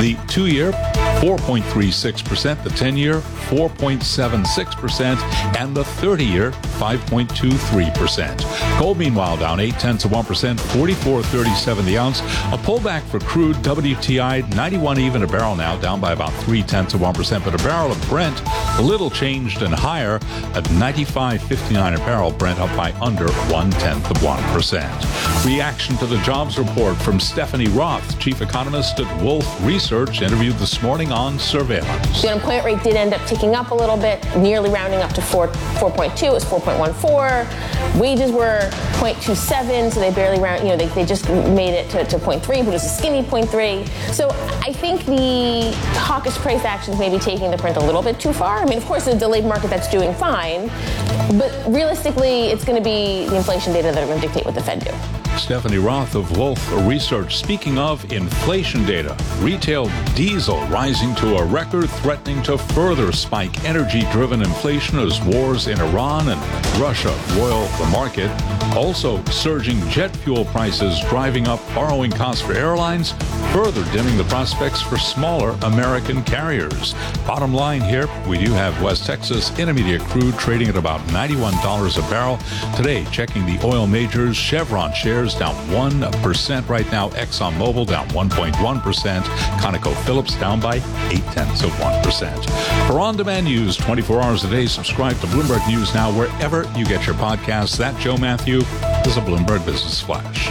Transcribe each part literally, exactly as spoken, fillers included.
The two-year, four point three six percent. The ten-year, four point seven six percent. And the thirty-year, five point two three percent. Gold, meanwhile, down eight tenths of one percent, forty-four thirty-seven the ounce. A pullback for crude W T I, ninety-one even a barrel now, down by about three tenths of one percent. But a barrel of Brent, a little changed and higher at ninety-five fifty-nine a barrel. Brent up by under one tenth of one percent. Reaction to the jobs report from Stephanie Roth, chief economist at Wolf Research, interviewed this morning on surveillance. The unemployment rate did end up ticking up a little bit, nearly rounding up to four, 4.2. It was four point one four. Wages were zero point two seven, so they barely round, you know, they, they just made it to, to zero point three, but it was a skinny zero point three. So I think the hawkish price actions may be taking the print a little bit too far. I mean, of course, it's the labor market that's doing fine, but realistically, it's going to be the inflation data that are going to dictate what the Fed do. Stephanie Roth of Wolf Research. Speaking of inflation data, retail diesel rising to a record, threatening to further spike energy-driven inflation as wars in Iran and Russia roil the market. Also, surging jet fuel prices driving up borrowing costs for airlines, further dimming the prospects for smaller American carriers. Bottom line here, we do have West Texas Intermediate crude trading at about ninety-one dollars a barrel. Today, checking the oil majors, Chevron shares down one percent right now. ExxonMobil down one point one percent. ConocoPhillips down by eight tenths of one percent. For on-demand news twenty-four hours a day, subscribe to Bloomberg News Now wherever you get your podcasts. That Joe Matthew is a Bloomberg Business Flash.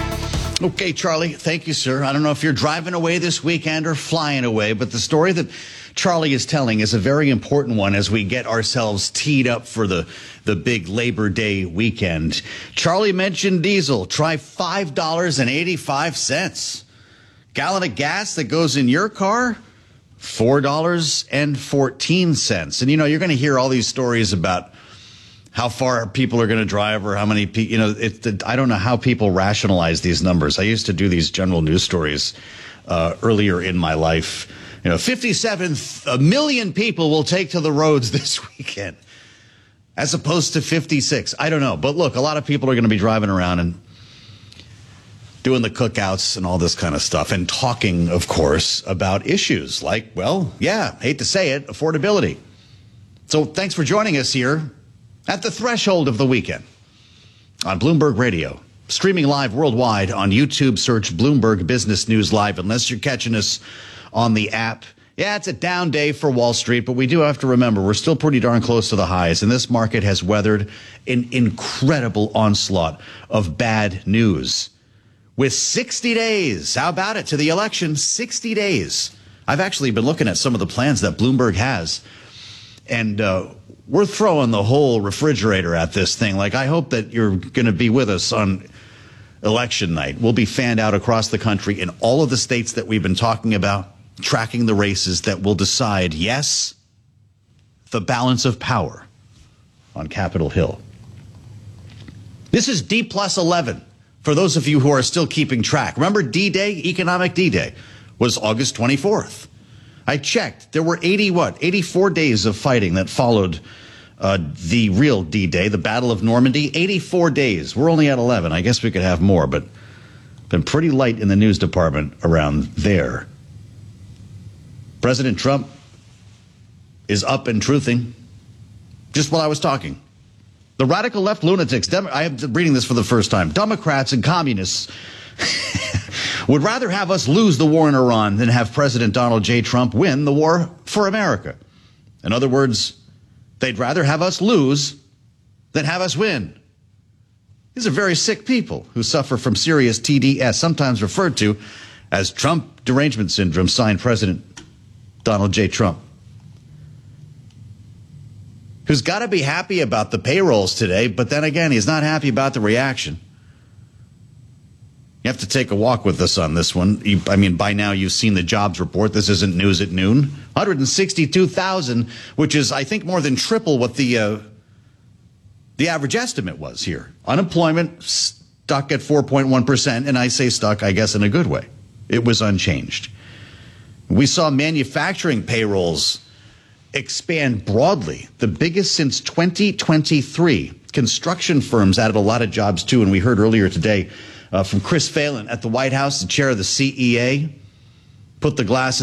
Okay, Charlie. Thank you, sir. I don't know if you're driving away this weekend or flying away, but the story that Charlie is telling is a very important one as we get ourselves teed up for the, the big Labor Day weekend. Charlie mentioned diesel. Try five dollars and eighty-five cents. Gallon of gas that goes in your car, four dollars and fourteen cents. And, you know, you're going to hear all these stories about how far people are going to drive or how many people, you know, it, I don't know how people rationalize these numbers. I used to do these general news stories uh, earlier in my life. You know, fifty-seven million people will take to the roads this weekend as opposed to fifty-six. I don't know. But look, a lot of people are going to be driving around and doing the cookouts and all this kind of stuff and talking, of course, about issues like, well, yeah, hate to say it, affordability. So thanks for joining us here at the threshold of the weekend on Bloomberg Radio. Streaming live worldwide on YouTube, search Bloomberg Business News Live. Unless you're catching us on the app. Yeah, it's a down day for Wall Street, but we do have to remember we're still pretty darn close to the highs, and this market has weathered an incredible onslaught of bad news. With sixty days, how about it, to the election, sixty days. I've actually been looking at some of the plans that Bloomberg has, and uh, we're throwing the whole refrigerator at this thing. Like, I hope that you're going to be with us on election night. We'll be fanned out across the country in all of the states that we've been talking about, tracking the races that will decide, yes, the balance of power on Capitol Hill. This is D plus eleven for those of you who are still keeping track. Remember D-Day, Economic D-Day, was August twenty-fourth. I checked. There were eighty, what, eighty-four days of fighting that followed uh, the real D-Day, the Battle of Normandy. eighty-four days. We're only at eleven. I guess we could have more, but been pretty light in the news department around there. President Trump is up and truthing just while I was talking. The radical left lunatics, Dem- I am reading this for the first time, Democrats and communists would rather have us lose the war in Iran than have President Donald J. Trump win the war for America. In other words, they'd rather have us lose than have us win. These are very sick people who suffer from serious T D S, sometimes referred to as Trump derangement syndrome, signed President Donald J. Trump, who's got to be happy about the payrolls today, but then again, he's not happy about the reaction. You have to take a walk with us on this one. You, I mean, by now you've seen the jobs report. This isn't news at noon. one hundred sixty-two thousand, which is, I think, more than triple what the uh, the average estimate was here. Unemployment stuck at four point one percent, and I say stuck, I guess, in a good way. It was unchanged. We saw manufacturing payrolls expand broadly, the biggest since twenty twenty-three. Construction firms added a lot of jobs, too, and we heard earlier today uh, from Chris Phelan at the White House, the chair of the C E A, put the glasses